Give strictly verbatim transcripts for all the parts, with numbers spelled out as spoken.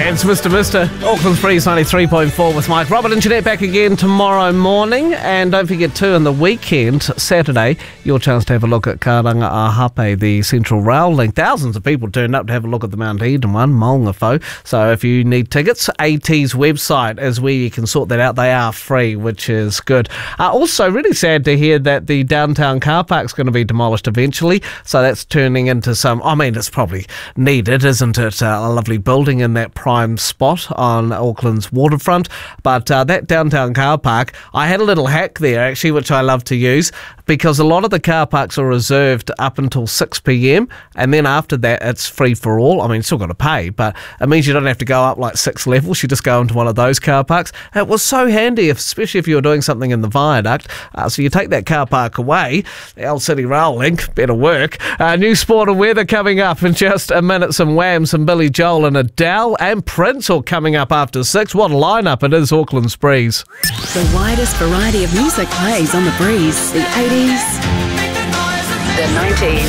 It's Mister Mister Auckland's Breeze ninety-three point four with Mike. Robert and Jeanette back again tomorrow morning. And don't forget too, on the weekend, Saturday, your chance to have a look at Karanga Ahape, the Central Rail Link. Thousands of people turned up to have a look at the Mount Eden one, Maungawhau. So if you need tickets, AT's website is where you can sort that out. They are free, which is good. Uh, also, really sad to hear that the downtown car park's going to be demolished eventually. So that's turning into some, I mean, it's probably needed, isn't it? Uh, a lovely building in that prime spot on Auckland's waterfront. But uh, that downtown car park, I had a little hack there actually, which I love to use, because a lot of the car parks are reserved up until six p.m. and then after that it's free for all. I mean, you've still got to pay, but it means you don't have to go up like six levels. You just go into one of those car parks. It was so handy, especially if you're doing something in the viaduct. Uh, so you take that car park away, the Old City Rail Link, better work. Uh, new sport and weather coming up in just a minute. Some Wham, some Billy Joel and Adele and Prince all coming up after six. What a lineup it is, Auckland's Breeze. The widest variety of music plays on the Breeze. The eighties, the nineties,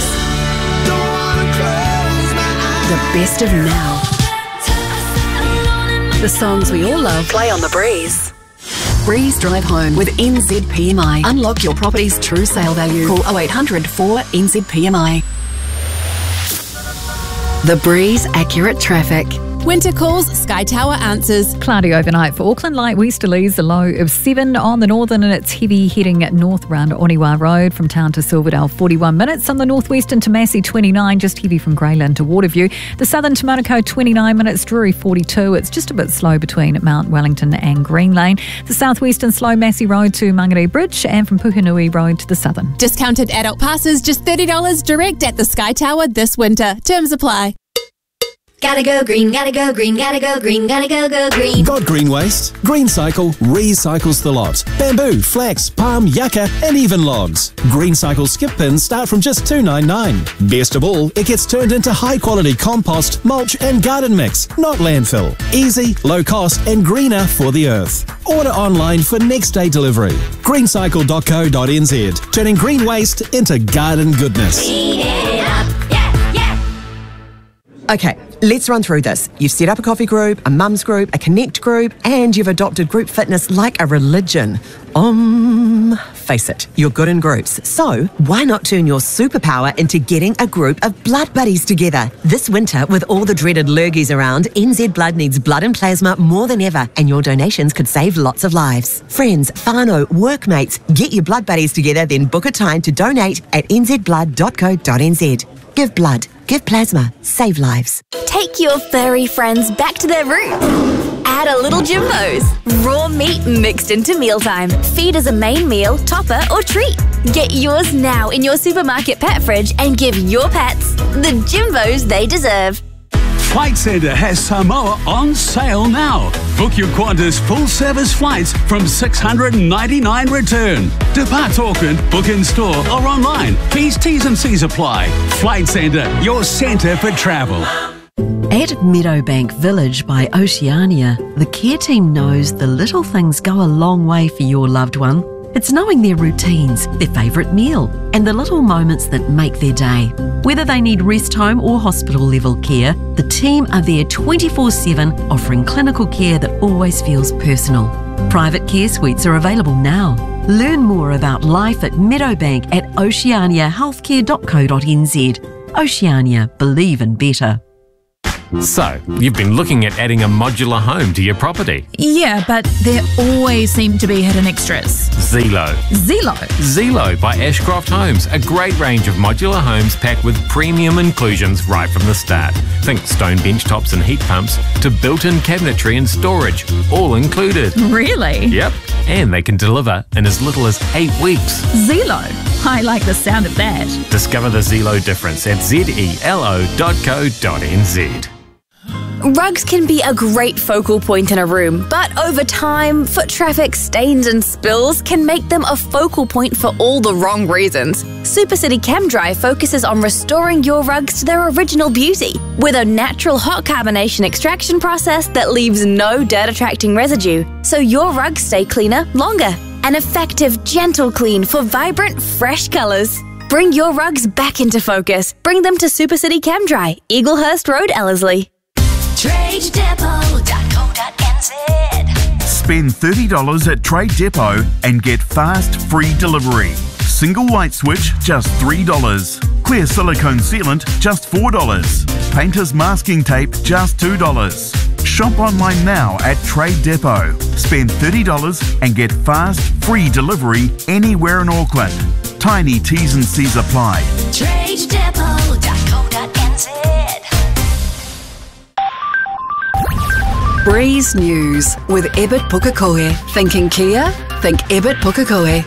the best of now. The songs we all love play on the Breeze. Breeze Drive Home with N Z P M I. Unlock your property's true sale value. Call oh eight hundred four N Z P M I. The Breeze Accurate Traffic. Winter calls, Sky Tower answers. Cloudy overnight for Auckland, light westerlies, a low of seven on the northern, and it's heavy heading north round Oniwa Road from town to Silverdale, forty-one minutes. On the northwestern to Massey, twenty-nine, just heavy from Greyland to Waterview. The southern to Manukau, twenty-nine minutes. Drury, forty-two. It's just a bit slow between Mount Wellington and Green Lane. The southwestern slow Massey Road to Mangere Bridge, and from Puhinui Road to the southern. Discounted adult passes, just thirty dollars direct at the Sky Tower this winter. Terms apply. Gotta go green, gotta go green, gotta go green, gotta go go green. Got green waste? Green Cycle recycles the lot. Bamboo, flax, palm, yucca, and even logs. Green Cycle skip pins start from just two dollars and ninety-nine cents. Best of all, it gets turned into high-quality compost, mulch, and garden mix, not landfill. Easy, low cost, and greener for the earth. Order online for next-day delivery. green cycle dot co dot n z. Turning green waste into garden goodness. Clean it up, yeah, yeah. Okay, let's run through this. You've set up a coffee group, a mums group, a connect group, and you've adopted group fitness like a religion. Um, face it, you're good in groups. So why not turn your superpower into getting a group of blood buddies together? This winter, with all the dreaded lurgies around, N Z Blood needs blood and plasma more than ever, and your donations could save lots of lives. Friends, whānau, workmates, get your blood buddies together, then book a time to donate at n z blood dot co dot n z. Give blood. Give plasma. Save lives. Take your furry friends back to their roots. Add a little Jimbos. Raw meat mixed into mealtime. Feed as a main meal, topper, or treat. Get yours now in your supermarket pet fridge and give your pets the Jimbos they deserve. Flight Centre has Samoa on sale now. Book your Qantas full-service flights from six hundred ninety-nine dollars return. Depart Auckland, book in store or online. Fees, T's and C's apply. Flight Centre, your centre for travel. At Meadowbank Village by Oceania, the care team knows the little things go a long way for your loved one. It's knowing their routines, their favourite meal, and the little moments that make their day. Whether they need rest home or hospital level care, the team are there twenty-four seven, offering clinical care that always feels personal. Private care suites are available now. Learn more about life at Meadowbank at oceania healthcare dot co dot n z. Oceania, believe in better. So, you've been looking at adding a modular home to your property. Yeah, but there always seem to be hidden extras. Zelo. Zelo? Zelo by Ashcroft Homes. A great range of modular homes packed with premium inclusions right from the start. Think stone bench tops and heat pumps to built-in cabinetry and storage. All included. Really? Yep. And they can deliver in as little as eight weeks. Zelo. I like the sound of that. Discover the Zelo difference at zelo dot co dot n z. Rugs can be a great focal point in a room, but over time, foot traffic, stains and spills can make them a focal point for all the wrong reasons. Supercity ChemDry focuses on restoring your rugs to their original beauty with a natural hot carbonation extraction process that leaves no dirt-attracting residue, so your rugs stay cleaner longer. An effective, gentle clean for vibrant, fresh colours. Bring your rugs back into focus. Bring them to Supercity ChemDry, Eaglehurst Road, Ellerslie. trade depot dot co dot n z. Spend thirty dollars at Trade Depot and get fast, free delivery. Single light switch, just three dollars. Clear silicone sealant, just four dollars. Painter's masking tape, just two dollars. Shop online now at Trade Depot. Spend thirty dollars and get fast, free delivery anywhere in Auckland. Tiny T's and C's apply. trade depot dot co dot n z. Breeze News with Ebert Pukekohe. Thinking Kia? Think Ebert Pukekohe.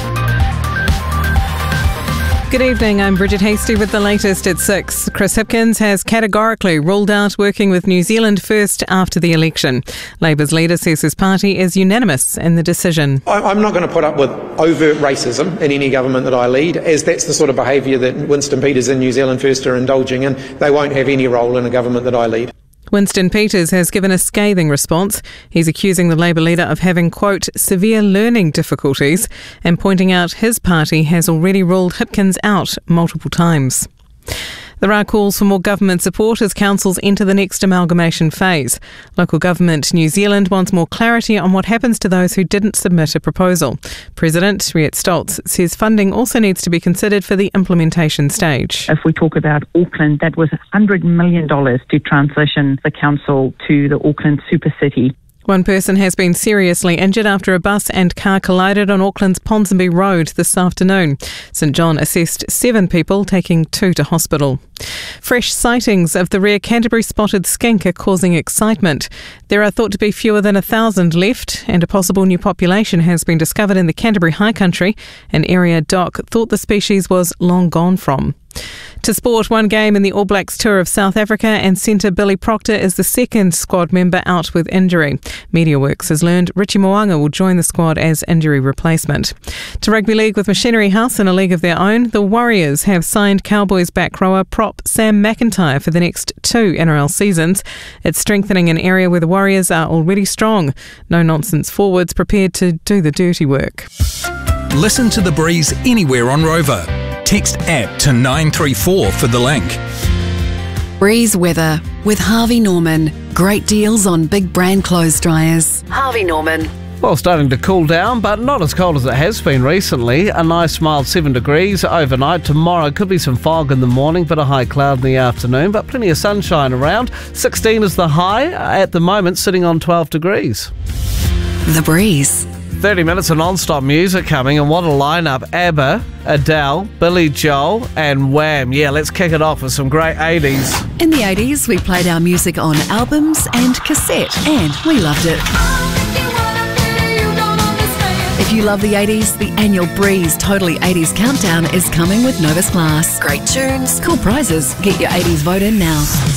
Good evening, I'm Bridget Hasty with the latest at six. Chris Hipkins has categorically ruled out working with New Zealand First after the election. Labour's leader says his party is unanimous in the decision. I'm not going to put up with overt racism in any government that I lead, as that's the sort of behaviour that Winston Peters and New Zealand First are indulging in. They won't have any role in a government that I lead. Winston Peters has given a scathing response. He's accusing the Labour leader of having, quote, severe learning difficulties and pointing out his party has already ruled Hipkins out multiple times. There are calls for more government support as councils enter the next amalgamation phase. Local Government New Zealand wants more clarity on what happens to those who didn't submit a proposal. President Riet Stoltz says funding also needs to be considered for the implementation stage. If we talk about Auckland, that was one hundred million dollars to transition the council to the Auckland Super City. One person has been seriously injured after a bus and car collided on Auckland's Ponsonby Road this afternoon. St John assessed seven people, taking two to hospital. Fresh sightings of the rare Canterbury spotted skink are causing excitement. There are thought to be fewer than a thousand left, and a possible new population has been discovered in the Canterbury High Country, an area Doc thought the species was long gone from. To sport, one game in the All Blacks tour of South Africa, and centre Billy Proctor is the second squad member out with injury. MediaWorks has learned Richie Mo'unga will join the squad as injury replacement. To rugby league with Machinery House in a league of their own, the Warriors have signed Cowboys back rower prop Sam McIntyre for the next two N R L seasons. It's strengthening an area where the Warriors are already strong. No-nonsense forwards prepared to do the dirty work. Listen to The Breeze anywhere on Rover. Text app to nine three four for the link. Breeze weather with Harvey Norman. Great deals on big brand clothes dryers. Harvey Norman. Well, starting to cool down, but not as cold as it has been recently. A nice mild seven degrees overnight. Tomorrow could be some fog in the morning, but a high cloud in the afternoon, but plenty of sunshine around. sixteen is the high, at the moment sitting on twelve degrees. The Breeze. thirty minutes of non-stop music coming, and what a lineup. ABBA, Adele, Billy Joel and Wham. Yeah, let's kick it off with some great eighties. In the eighties, we played our music on albums and cassette, and we loved it. If you love the eighties, the annual Breeze Totally eighties Countdown is coming with Novus Class. Great tunes, cool prizes. Get your eighties vote in now.